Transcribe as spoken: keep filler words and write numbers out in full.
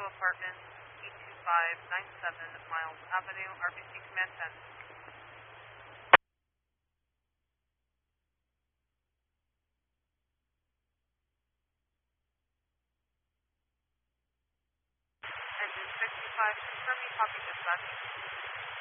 Apartments, E two five nine seven Miles Avenue, R B C Command ten. Engine sixty-five, confirming copy dispatch.